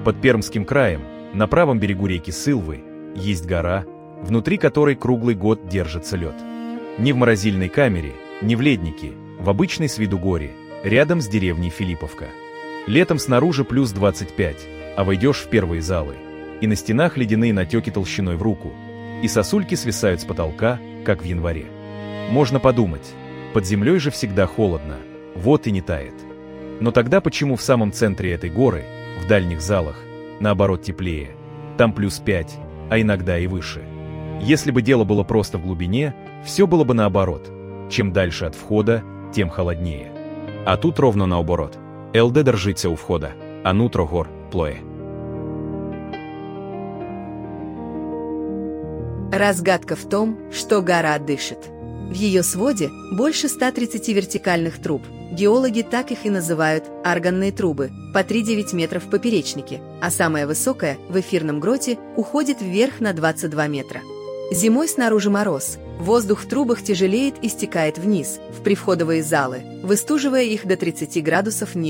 Под Пермским краем, на правом берегу реки Сылвы, есть гора, внутри которой круглый год держится лед. Не в морозильной камере, не в леднике, в обычной с виду горе, рядом с деревней Филипповка. Летом снаружи плюс 25, а войдешь в первые залы, и на стенах ледяные натеки толщиной в руку, и сосульки свисают с потолка, как в январе. Можно подумать, под землей же всегда холодно, вот и не тает. Но тогда почему в самом центре этой горы, в дальних залах, наоборот теплее, там плюс 5, а иногда и выше? Если бы дело было просто в глубине, все было бы наоборот. Чем дальше от входа, тем холоднее. А тут ровно наоборот. ЛД держиться у входа, а нутро гор плоє. Разгадка в том, что гора дышит. В ее своде больше 130 вертикальных труб. Геологи так их и называют – арганные трубы, по 3,9 метра в поперечнике, а самая высокая, в эфирном гроте, уходит вверх на 22 метра. Зимой снаружи мороз, воздух в трубах тяжелеет и стекает вниз, в привходовые залы, выстуживая их до 30 градусов ниже.